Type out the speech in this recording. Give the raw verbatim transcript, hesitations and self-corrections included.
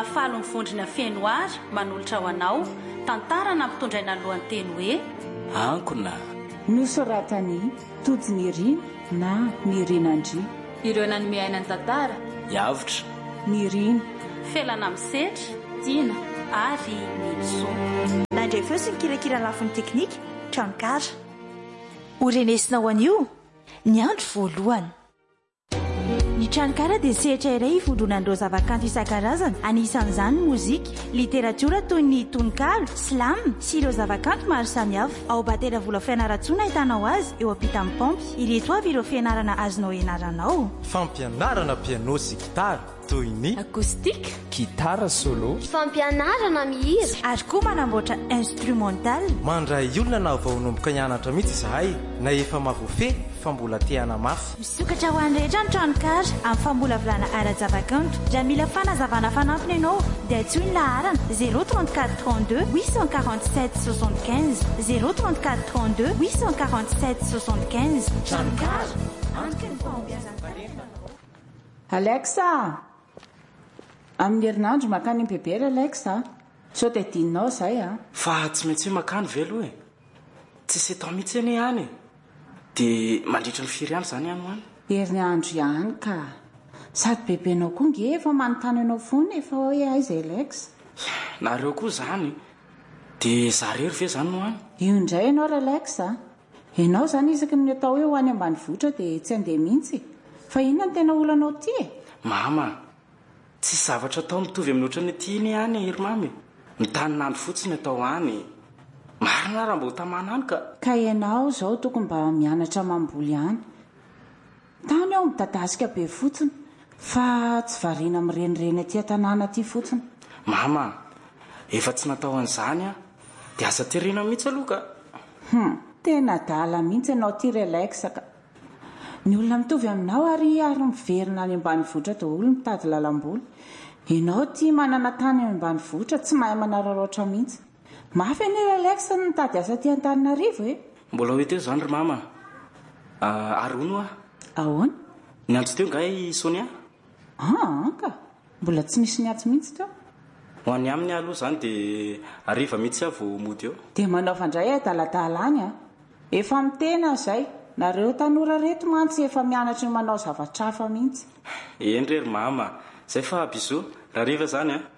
falo mivondrina fenoary manolotra ho anao tantara nampitondraina alohan'ny teny hoe ankona nosoratany tojo ny rina na ny rinandry ireo nanomiaina ny tantara yavitra ny rina felana misetra tiana ary miso nandray feo sy mikirakira lafin'ny teknika tranokara orenesina ho an'io ny andro voalohany ny tranokara dia sehatra iray hifondronan'ireo zavakanto isan-karazany anisan'izany mozika literatiora toy ny tononkalo slam sy ireo zavakanto maro samihafa ao batera vola fianaratsoana ahitanao azy eo ampita amin'ny pampy ireto avy ireo fianarana azonao ianaranao fampianarana piano sy gitara toy ny akoustika gitara solo fampianarana mihira ary koa manamboatra instrumental mandray olona na vao nomboka hianatra mihitsy izahay na efa mahavoafehy fa mbola te-hana mafy misokatra ho any rehetra ny tranokara amin'ny famolavolana ara-javakanto raha mila fanazavana fanampiny ianao dia antsoiny laharana zéro trente-quatre trente-deux huit cent quarante-sept soixante-quinze zéro trente-quatre trente-deux huit cent quarante-sept soixante-quinze tranokara antoka ny fahombiazana Alexa amin'ny herinandro makany bebera Alexa sao dia dinao izay a fa tsy maintsy hoe makany velo e tsy setao mihitsy eny ihany e dia mandritra ny firy ihany izany ihany ho any herinandro ihany ka sady bebenao koa nge efa manontany anao foana efa hoe aiza Alexa nareo koa izany dia zarery ve izany no any io indray ianao ra Alexa ianao izany isaky ny atao hoe ho any ambanivohitra dia tsy andeha mihitsy fa inona ny tena olanao ty e mama tsy zavatra atao mitovy amin'ny ohatran'ny tiany ihany hery mamy ny taninandro fotsiny atao any marina raha mba ho tamana any ka ka ianao izao tokony mba mianatra mamboly ihany tany aho midadasika be fotsiny fa tsy variana mirenireny aty an-tanàna aty fotsiny mama efa tsy natao an'izany a dia aza terena mihitsy aloha ka hm tena dala mihitsy ianao ty Alexa ka ny olona mitovy aminao ary ary miverina any ambanivohitra daholo mitady lalam-boly ianao ty manana tany any ambanivohitra tsy mahay manararaotra mihitsy mafy any Alexa nitady asa ty Antananarivo e mbola hoe teo izany ry mama arono a ahoana ny antso teo ngay Sonia ah ka mbola tsy misy ny antso mihitsy teo ho any aminy aloha izany dia ariva mihitsy aho vao mody eo dia manaovandray adaladala any a efa mitena izay nareo tanora reto mantsy efa mianatra ny manao zavatra hafa mihitsy eny rery mama izay fa biso raha riva izany a